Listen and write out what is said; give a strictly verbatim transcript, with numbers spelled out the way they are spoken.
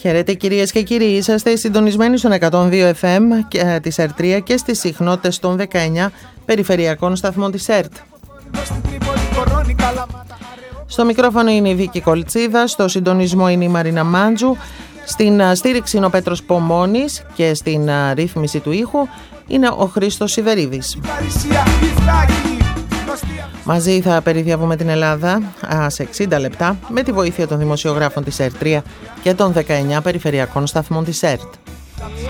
Χαίρετε κυρίες και κύριοι, είσαστε συντονισμένοι στον εκατόν δύο εφ εμ της ΕΡΤ τρία και στις συχνότητες των δεκαεννιά περιφερειακών σταθμών της ΕΡΤ. Στο μικρόφωνο είναι η Βίκη Κολτσίδα, στο συντονισμό είναι η Μαρίνα Μάντζου, στην στήριξη είναι ο Πέτρος Πομώνης και στην ρύθμιση του ήχου είναι ο Χρήστος Σιδερίδης. Μαζί θα περιδιαβούμε την Ελλάδα σε εξήντα λεπτά με τη βοήθεια των δημοσιογράφων της ΕΡΤ τρία και των δεκαεννιά περιφερειακών σταθμών της ΕΡΤ.